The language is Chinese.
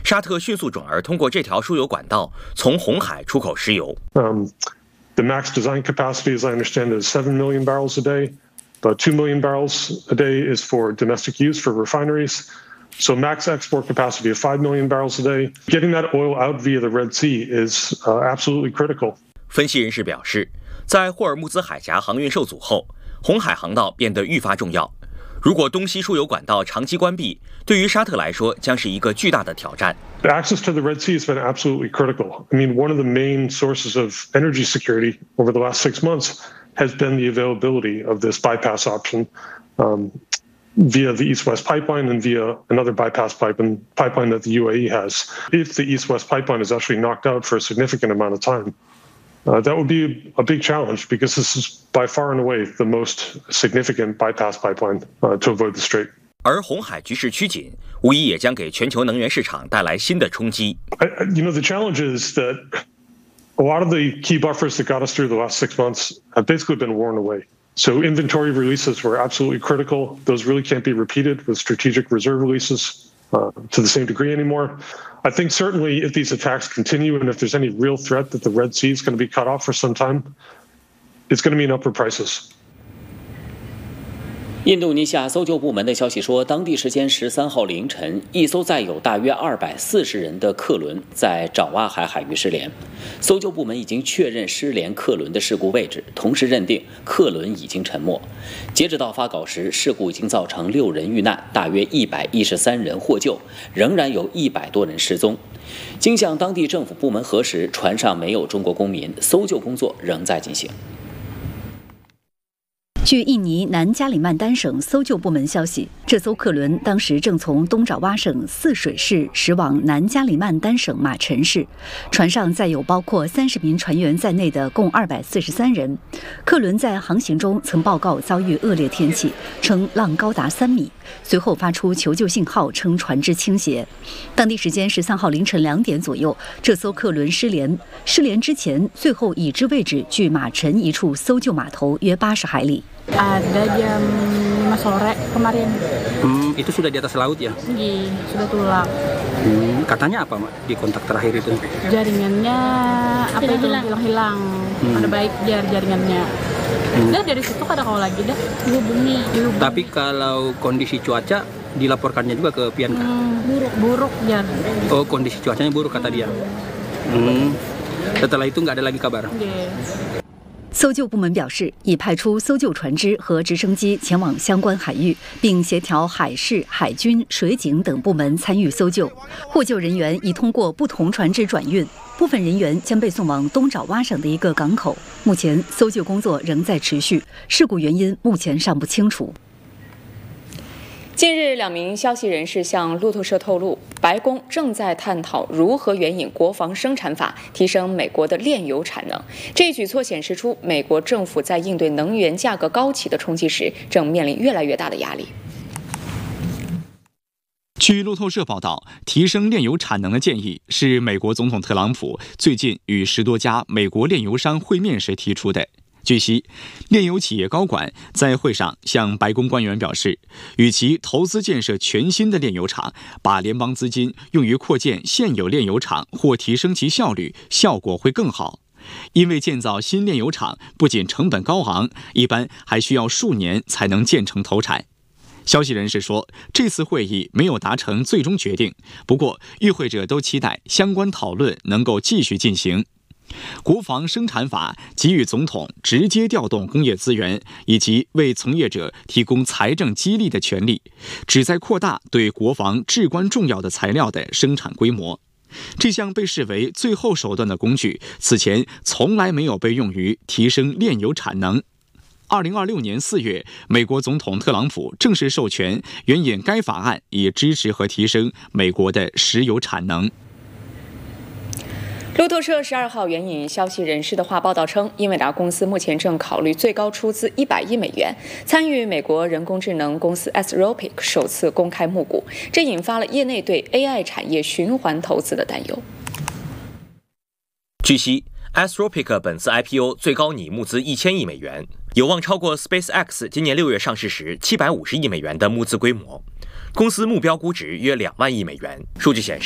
沙特迅速转而通过这条输油管道从红海出口石油。 The max design capacity, as I understand it, is 7 million barrels a day, but 2 million barrels a day is for domestic use for refineries. So max export capacity of 5 million barrels a day. Getting that oil out via the Red Sea is absolutely critical. 分析人士表示，在霍尔木兹海峡航运受阻后，红海航道变得愈发重要。如果东西输油管道长期关闭，对于沙特来说将是一个巨大的挑战。 Access to the Red Sea has been absolutely critical. I mean, one of the main sources of energy security over the last 6 months has been the availability of this bypass option via the East-West pipeline and via another bypass pipeline that the UAE has. If the East-West pipeline is actually knocked out for a significant amount of time, that would be a big challenge because this is by far and away the most significant bypass pipeline to avoid the strait. 而红海局势趋紧，无疑也将给全球能源市场带来新的冲击。 The challenge is that a lot of the key buffers that got us through the last 6 months have basically been worn away. So inventory releases were absolutely critical. Those really can't be repeated with strategic reserve releases to the same degree anymore. I think certainly if these attacks continue and if there's any real threat that the Red Sea is going to be cut off for some time, it's going to mean upward prices. 印度尼西亚搜救部门的消息说，当地时间13号凌晨，一艘载有大约240人的客轮在爪哇海海域失联。搜救部门已经确认失联客轮的事故位置，同时认定客轮已经沉没。截止到发稿时，事故已经造成6人遇难，大约113人获救，仍然有100多人失踪。经向当地政府部门核实，船上没有中国公民，搜救工作仍在进行。 据印尼南加里曼丹省搜救部门消息，这艘客轮当时正从东爪哇省泗水市驶往南加里曼丹省马陈市，船上载有包括30名船员在内的共243人。客轮在航行中曾报告遭遇恶劣天气，称浪高达3米，随后发出求救信号，称船只倾斜。当地时间13号凌晨2点左右，这艘客轮失联。失联之前，最后已知位置距马陈一处搜救码头约80海里。 Ada jam 5 sore kemarin. Itu sudah di atas laut ya? Iya, sudah tulak. Katanya apa, Mak, di kontak terakhir itu? Jaringannya apa itu hilang-hilang. Ada baik jaringannya. Udah dari situ kada kau lagi dah dihubungi. Tapi kalau kondisi cuaca dilaporkannya juga ke Pianka? Buruk jar. Oh, kondisi cuacanya buruk kata dia. Setelah itu nggak ada lagi kabar. 搜救部门表示，已派出搜救船只和直升机前往相关海域，并协调海事、海军、水警等部门参与搜救。获救人员已通过不同船只转运，部分人员将被送往东爪哇省的一个港口。目前，搜救工作仍在持续，事故原因目前尚不清楚。 近日，2名消息人士向路透社透露，白宫正在探讨如何援引国防生产法提升美国的炼油产能。这一举措显示出美国政府在应对能源价格高企的冲击时，正面临越来越大的压力。 据路透社报道，提升炼油产能的建议是美国总统特朗普最近与10多家美国炼油商会面时提出的。据悉，炼油企业高管在会上向白宫官员表示，与其投资建设全新的炼油厂，把联邦资金用于扩建现有炼油厂或提升其效率，效果会更好。因为建造新炼油厂不仅成本高昂，一般还需要数年才能建成投产。消息人士说，这次会议没有达成最终决定，不过与会者都期待相关讨论能够继续进行。国防生产法给予总统直接调动工业资源以及为从业者提供财政激励的权利，旨在扩大对国防至关重要的材料的生产规模。这项被视为最后手段的工具，此前从来没有被用于提升炼油产能。2026年4月，美国总统特朗普正式授权援引该法案，以支持和提升美国的石油产能。 路透社12号援引消息人士的话报道称，英伟达公司目前正考虑最高出资100亿美元参与美国人工智能公司 Anthropic 首次公开募股，这引发了业内对 AI 产业循环投资的担忧。 据悉， Anthropic 本次 IPO 最高拟募资1000亿美元，有望超过 SpaceX 今年6月上市时750亿美元的募资规模。公司目标估值约2万亿美元。数据显示，